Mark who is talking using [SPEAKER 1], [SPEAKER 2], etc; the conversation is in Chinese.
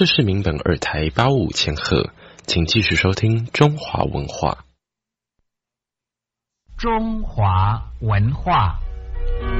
[SPEAKER 1] 这是民本二台855千赫，请继续收听中华文化。
[SPEAKER 2] 中华文化